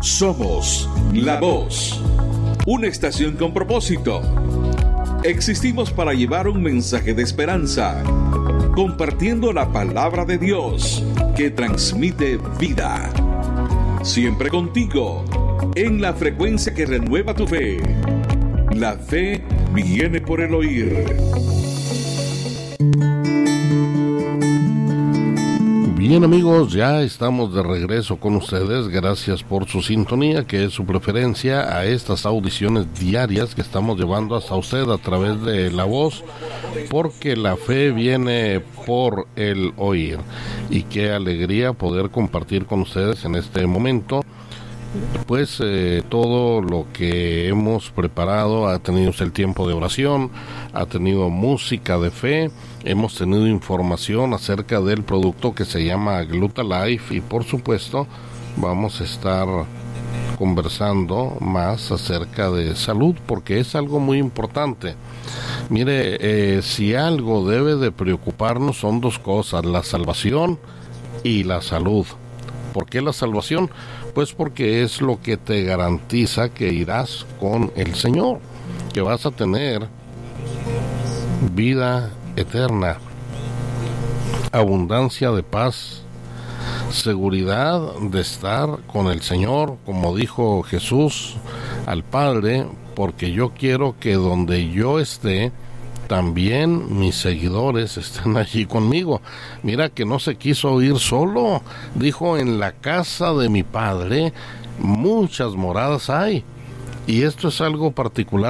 Somos La Voz, una estación con propósito. Existimos para llevar un mensaje de esperanza, compartiendo la palabra de Dios que transmite vida. Siempre contigo, en la frecuencia que renueva tu fe. La fe viene por el oír. Bien amigos, ya estamos de regreso con ustedes. Gracias por su sintonía, que es su preferencia a estas audiciones diarias que estamos llevando hasta usted a través de La Voz, porque la fe viene por el oír. Y qué alegría poder compartir con ustedes en este momento pues todo lo que hemos preparado. Ha tenido el tiempo de oración, ha tenido música de fe, hemos tenido información acerca del producto que se llama Gluta Life, y por supuesto vamos a estar conversando más acerca de salud, porque es algo muy importante. Mire, si algo debe de preocuparnos son dos cosas: la salvación y la salud. ¿Por qué la salvación? Pues porque es lo que te garantiza que irás con el Señor, que vas a tener vida eterna, abundancia de paz, seguridad de estar con el Señor, como dijo Jesús al Padre, porque yo quiero que donde yo esté, también mis seguidores estén allí conmigo. Mira que no se quiso ir solo, dijo: en la casa de mi Padre muchas moradas hay. Y esto es algo particular